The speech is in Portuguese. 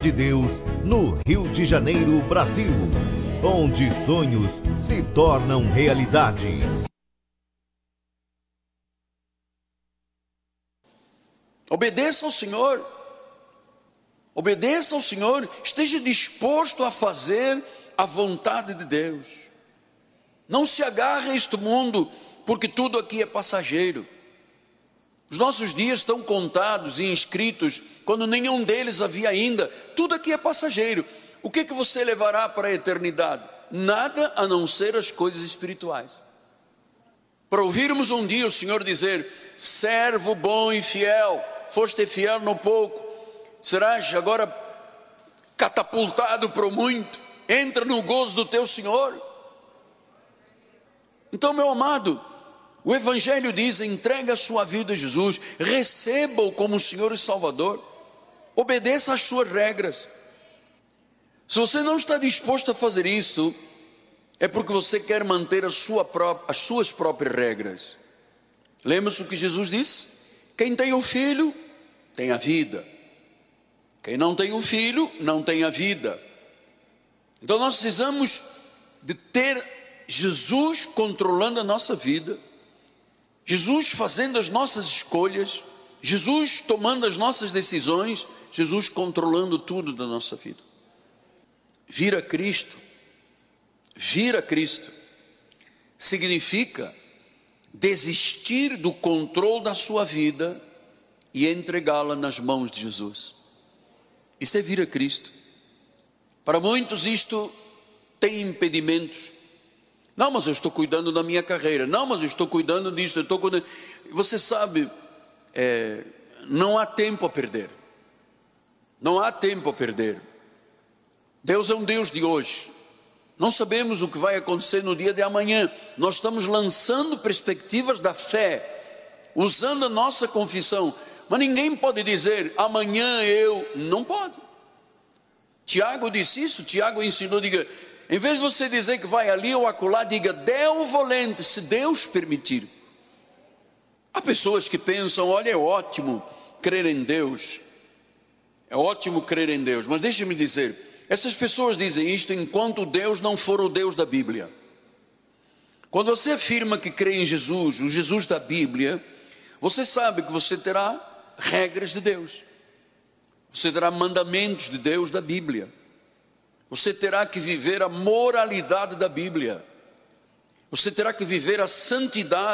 de Deus no Rio de Janeiro, Brasil, onde sonhos se tornam realidade. Obedeça ao Senhor. Obedeça ao Senhor. Esteja disposto a fazer a vontade de Deus. Não se agarre a este mundo, porque tudo aqui é passageiro. Os nossos dias estão contados e inscritos quando nenhum deles havia ainda. Tudo aqui é passageiro. O que você levará para a eternidade? Nada a não ser as coisas espirituais. Para ouvirmos um dia o Senhor dizer: servo bom e fiel, foste fiel no pouco, serás agora catapultado para o muito, entra no gozo do teu Senhor. Então, meu amado, o Evangelho diz: entregue a sua vida a Jesus, receba-o como Senhor e Salvador, obedeça às suas regras. Se você não está disposto a fazer isso, é porque você quer manter as suas próprias regras. Lembra-se o que Jesus disse? Quem tem o Filho, tem a vida. Quem não tem o Filho, não tem a vida. Então nós precisamos de ter Jesus controlando a nossa vida, Jesus fazendo as nossas escolhas, Jesus tomando as nossas decisões, Jesus controlando tudo da nossa vida. Vir a Cristo significa desistir do controle da sua vida e entregá-la nas mãos de Jesus. Isto é vir a Cristo. Para muitos isto tem impedimentos. Não, mas eu estou cuidando da minha carreira. Não, mas eu estou cuidando disso. Eu estou cuidando. Você sabe, não há tempo a perder. Não há tempo a perder. Deus é um Deus de hoje. Não sabemos o que vai acontecer no dia de amanhã. Nós estamos lançando perspectivas da fé, usando a nossa confissão. Mas ninguém pode dizer: amanhã eu. Não pode. Tiago disse isso. Tiago ensinou, diga: em vez de você dizer que vai ali ou acolá, diga: Deo volente, se Deus permitir. Há pessoas que pensam: olha, é ótimo crer em Deus. É ótimo crer em Deus. Mas deixe-me dizer, essas pessoas dizem isto enquanto Deus não for o Deus da Bíblia. Quando você afirma que crê em Jesus, o Jesus da Bíblia, você sabe que você terá regras de Deus. Você terá mandamentos de Deus da Bíblia. Você terá que viver a moralidade da Bíblia. Você terá que viver a santidade